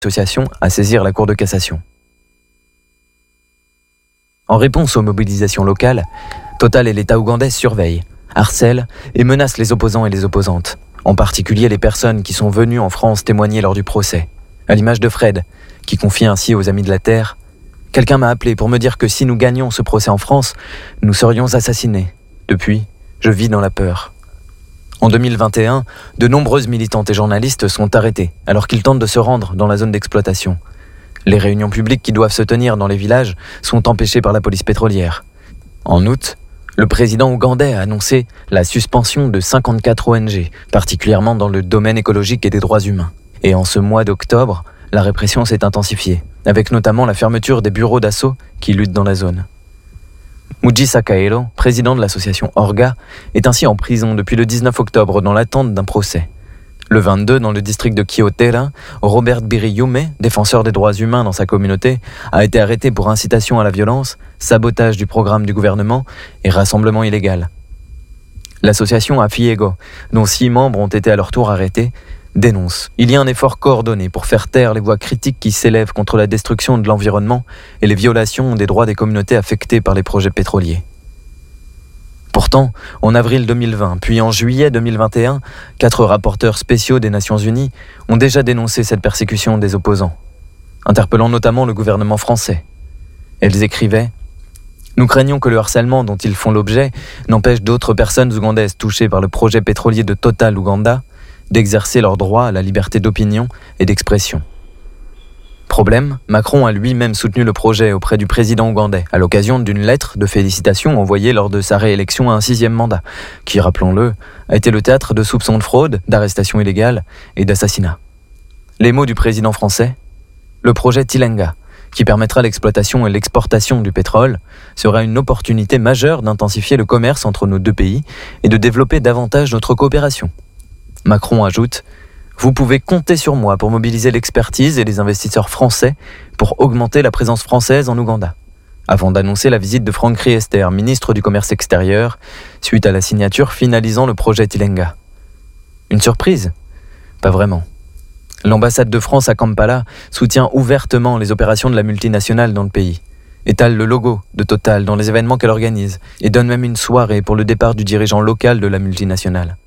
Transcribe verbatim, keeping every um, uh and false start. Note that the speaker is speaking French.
l'association à saisir la Cour de cassation. En réponse aux mobilisations locales, Total et l'État ougandais surveillent, harcèlent et menacent les opposants et les opposantes, en particulier les personnes qui sont venues en France témoigner lors du procès, à l'image de Fred, qui confie ainsi aux Amis de la Terre « Quelqu'un m'a appelé pour me dire que si nous gagnions ce procès en France, nous serions assassinés. Depuis, je vis dans la peur. » En deux mille vingt et un, de nombreuses militantes et journalistes sont arrêtés alors qu'ils tentent de se rendre dans la zone d'exploitation. Les réunions publiques qui doivent se tenir dans les villages sont empêchées par la police pétrolière. En août, le président ougandais a annoncé la suspension de cinquante-quatre O N G, particulièrement dans le domaine écologique et des droits humains. Et en ce mois d'octobre, la répression s'est intensifiée, avec notamment la fermeture des bureaux d'assaut qui luttent dans la zone. Mujisa Kaelo, président de l'association Orga, est ainsi en prison depuis le dix-neuf octobre dans l'attente d'un procès. Le vingt-deux, dans le district de Kyotera, Robert Biriyume, défenseur des droits humains dans sa communauté, a été arrêté pour incitation à la violence, sabotage du programme du gouvernement et rassemblement illégal. L'association Afiego, dont six membres ont été à leur tour arrêtés, dénonce. Il y a un effort coordonné pour faire taire les voix critiques qui s'élèvent contre la destruction de l'environnement et les violations des droits des communautés affectées par les projets pétroliers. Pourtant, en avril deux mille vingt, puis en juillet deux mille vingt et un, quatre rapporteurs spéciaux des Nations Unies ont déjà dénoncé cette persécution des opposants, interpellant notamment le gouvernement français. Elles écrivaient « Nous craignons que le harcèlement dont ils font l'objet n'empêche d'autres personnes ougandaises touchées par le projet pétrolier de Total Ouganda d'exercer leur droit à la liberté d'opinion et d'expression. » Problème, Macron a lui-même soutenu le projet auprès du président ougandais, à l'occasion d'une lettre de félicitations envoyée lors de sa réélection à un sixième mandat, qui, rappelons-le, a été le théâtre de soupçons de fraude, d'arrestations illégales et d'assassinats. Les mots du président français, le projet Tilenga, qui permettra l'exploitation et l'exportation du pétrole, sera une opportunité majeure d'intensifier le commerce entre nos deux pays et de développer davantage notre coopération. Macron ajoute « Vous pouvez compter sur moi pour mobiliser l'expertise et les investisseurs français pour augmenter la présence française en Ouganda. » Avant d'annoncer la visite de Franck Riester, ministre du Commerce extérieur, suite à la signature finalisant le projet Tilenga. Une surprise ? Pas vraiment. L'ambassade de France à Kampala soutient ouvertement les opérations de la multinationale dans le pays, étale le logo de Total dans les événements qu'elle organise et donne même une soirée pour le départ du dirigeant local de la multinationale.